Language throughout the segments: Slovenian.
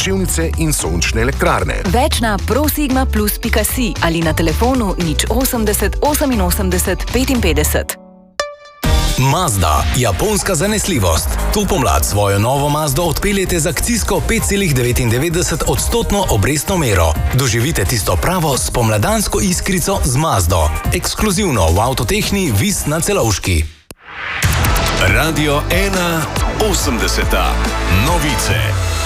deževnice in sončne elektrarne. Več na prosigmaplus.si ali na telefonu 080 88 55. Mazda, japonska zanesljivost. To pomlad svojo novo Mazdo odpeljete z akcijsko 5,99% obrestno mero. Doživite tisto pravo spomladansko iskrico z Mazdo. Ekskluzivno v Avtotehni Vis na Celovški. Radio 1 80. Novice.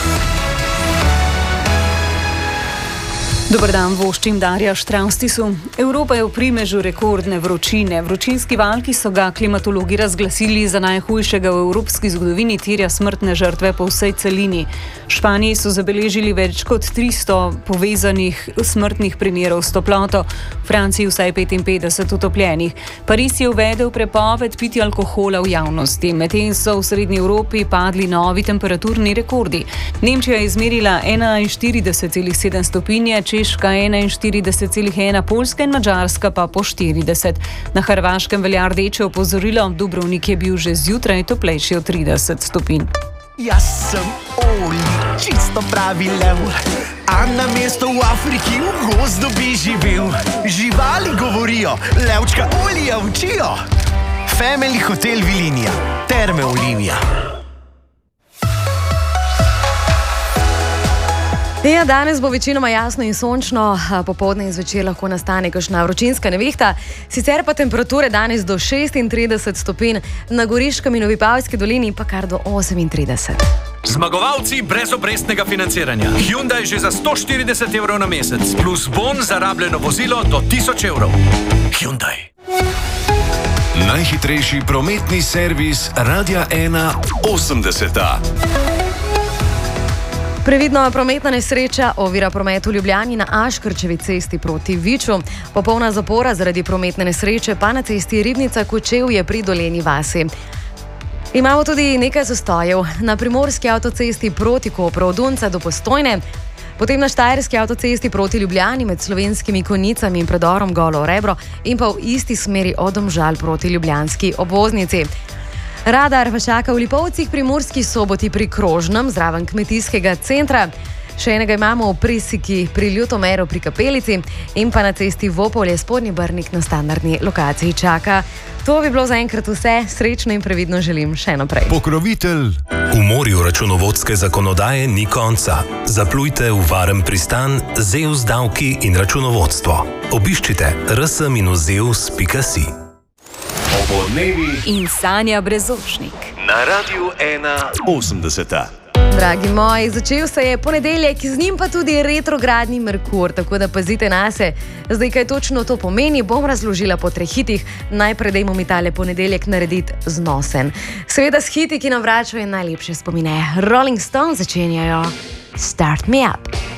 Dober dan, voščim Darja Štravstisu. Evropa je v primežu rekordne vročine. Vročinski val, ki so ga klimatologi razglasili za najhujšega v evropski zgodovini, terja smrtne žrtve po vsej celini. V Španiji so zabeležili več kot 300 povezanih smrtnih primerov s toploto, v Franciji vsaj 55 utopljenih. Pariz je uvedel prepoved pitja alkohola v javnosti. Medtem so v srednji Evropi padli novi temperaturni rekordi. Nemčija je izmerila 41,7 stopinje, Češka 41,1, Poljska in Madžarska pa po 40. Na Hrvaškem velja rdeče opozorilo, Dubrovnik je bil že zjutraj toplejši od 30 stopinj. Jaz sem Oli, čisto pravi lev, a na mesto v Afriki v gozdu bi živel. Živali govorijo, levčka Olija učijo. Family Hotel Vilinija, Terme Olimija. Ja, danes bo večinoma jasno in sončno, popoldne in zvečer lahko nastane kakšna vročinska nevihta, sicer pa temperature danes do 36 stopinj, na Goriškem in Vipavski dolini pa kar do 38. Zmagovalci brezobrestnega financiranja. Hyundai že za 140 evrov na mesec, plus bon za rabljeno vozilo do 1000 evrov. Hyundai. Najhitrejši prometni servis Radia 1 80. Previdno, prometna nesreča ovira promet v Ljubljani na Aškrčevi cesti proti Viču. Popolna zapora zaradi prometne nesreče pa na cesti Ribnica-Kočevje pri Dolenji vasi. Imamo tudi nekaj zastojev na primorski avtocesti proti Kopru od Dunca do Postojne, potem na štajerski avtocesti proti Ljubljani med Slovenskimi Konjicami in predorom Golo Rebro in pa v isti smeri od Domžal proti ljubljanski obvoznici. Radar pa čaka v Lipovcih, Primorski Soboti pri Krožnem, zraven kmetijskega centra. Še enega imamo v Prisiki pri Ljutomeru pri Kapelici in pa na cesti Vopolje Spodnji Brnik na standardni lokaciji čaka. To bi bilo zaenkrat vse. Srečno in previdno želim še naprej. Pokrovitelj. V morju računovodske zakonodaje ni konca. Zaplujte v varen pristan Zeus davki in računovodstvo. Obiščite rs-zeus.si. In Sanja Brezošnik. Na Radio 1 80. Dragi moji, začel se je ponedeljek, z njim pa tudi retrogradni Merkur, tako da pazite nase. Zdaj, kaj točno to pomeni, bom razložila po 3 hitih. Najprej dajmo mi tale ponedeljek narediti znosen. Seveda s hiti, ki nam vračajo najlepše spomine. Rolling Stones začenjajo Start Me Up.